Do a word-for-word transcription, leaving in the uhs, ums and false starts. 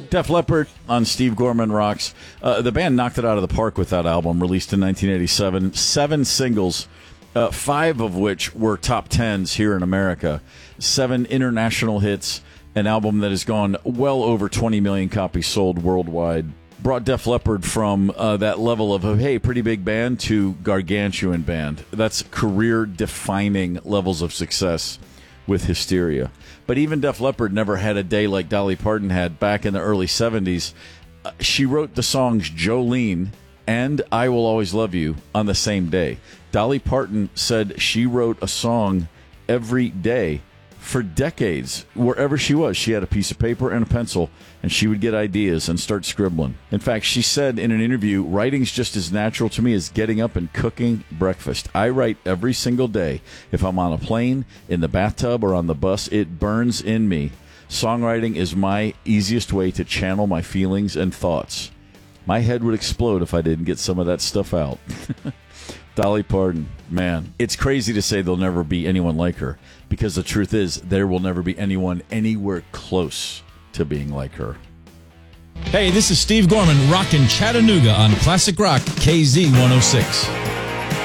Def Leppard on Steve Gorman Rocks. Uh, the band knocked it out of the park with that album, released in nineteen eighty-seven. Seven singles, uh, five of which were top tens here in America. Seven international hits, an album that has gone well over twenty million copies sold worldwide. Brought Def Leppard from uh, that level of, hey, pretty big band to gargantuan band. That's career-defining levels of success with Hysteria. But even Def Leppard never had a day like Dolly Parton had back in the early seventies. Uh, she wrote the songs Jolene and I Will Always Love You on the same day. Dolly Parton said she wrote a song every day for decades. Wherever she was, she had a piece of paper and a pencil, and she would get ideas and start scribbling. In fact, she said in an interview, writing's just as natural to me as getting up and cooking breakfast. I write every single day. If I'm on a plane, in the bathtub, or on the bus, it burns in me. Songwriting is my easiest way to channel my feelings and thoughts. My head would explode if I didn't get some of that stuff out. Dolly Parton, man, it's crazy to say there'll never be anyone like her, because the truth is there will never be anyone anywhere close to being like her. Hey, this is Steve Gorman rocking Chattanooga on Classic Rock K Z one oh six.